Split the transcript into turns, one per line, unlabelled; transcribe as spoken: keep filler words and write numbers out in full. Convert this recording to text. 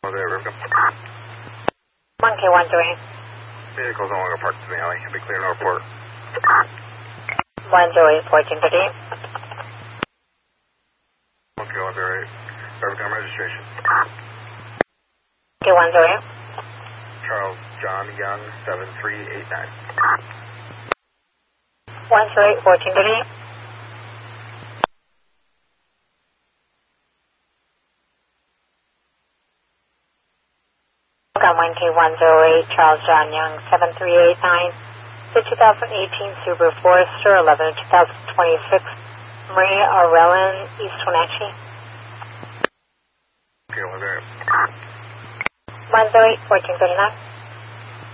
one K one three.
Vehicles no longer parked in the alley. Can be clear, no report.
one zero eight, fourteen fifty.
one K one zero eight. Birmingham registration.
K one zero eight.
Charles John Young, seven three eight nine.
one zero eight, fourteen fifty. one K one zero eight, Charles John Young, seven three eight nine. The two thousand eighteen Subaru Forester, eleven two thousand twenty-six, Maria Arellen, East Wenatchee.
Okay, one zero eight.
one zero eight, fourteen thirty-nine.